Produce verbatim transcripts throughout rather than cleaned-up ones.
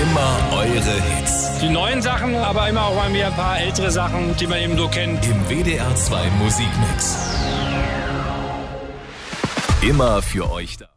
Immer eure Hits. Die neuen Sachen, aber immer auch mal wieder ein paar ältere Sachen, die man eben so kennt. Im W D R zwei Musikmix. Immer für euch da.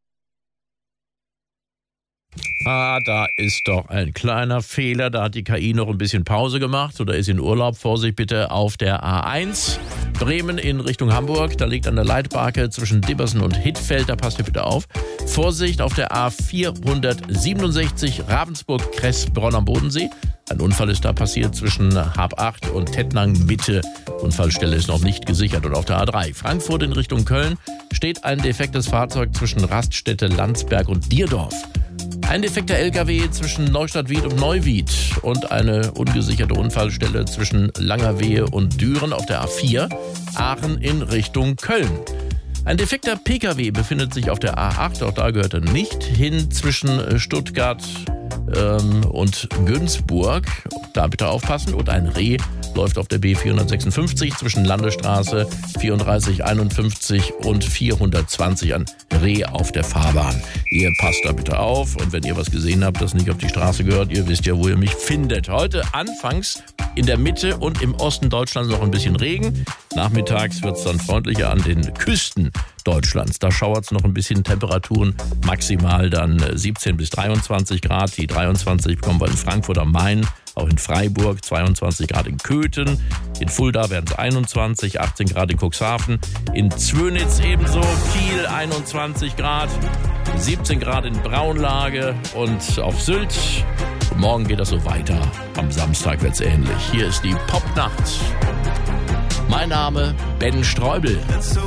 Ah, da ist doch ein kleiner Fehler. Da hat die K I noch ein bisschen Pause gemacht oder ist in Urlaub. Vorsicht bitte auf der A eins. Bremen in Richtung Hamburg. Da liegt an der Leitbarke zwischen Dibbersen und Hittfeld. Da passt ihr bitte auf. Vorsicht auf der A vierhundertsiebenundsechzig Ravensburg-Kress-Bronn am Bodensee. Ein Unfall ist da passiert zwischen Hab acht und Tettnang Mitte. Unfallstelle ist noch nicht gesichert. Und auf der A drei Frankfurt in Richtung Köln steht ein defektes Fahrzeug zwischen Raststätte, Landsberg und Dierdorf. Ein defekter L K W zwischen Neustadt-Wied und Neuwied und eine ungesicherte Unfallstelle zwischen Langerwehe und Düren auf der A vier, Aachen in Richtung Köln. Ein defekter P K W befindet sich auf der A acht, auch da gehört er nicht hin, zwischen Stuttgart ähm, und Günzburg. Da bitte aufpassen. Und ein Reh läuft auf der B vierhundertsechsundfünfzig zwischen Landesstraße vierunddreißig einundfünfzig und vierhundertzwanzig. Ein Reh auf der Fahrbahn. Ihr passt da bitte auf. Und wenn ihr was gesehen habt, das nicht auf die Straße gehört, ihr wisst ja, wo ihr mich findet. Heute anfangs in der Mitte und im Osten Deutschlands noch ein bisschen Regen. Nachmittags wird es dann freundlicher an den Küsten Deutschlands. Da schauert es noch ein bisschen. Temperaturen maximal dann siebzehn bis dreiundzwanzig Grad. Die dreiundzwanzig bekommen wir in Frankfurt am Main, auch in Freiburg, zweiundzwanzig Grad in Köthen. In Fulda werden es einundzwanzig, achtzehn Grad in Cuxhaven. In Zwönitz ebenso, Kiel einundzwanzig Grad, siebzehn Grad in Braunlage und auf Sylt. Und morgen geht das so weiter. Am Samstag wird es ähnlich. Hier ist die Popnacht. Mein Name Ben Streubel.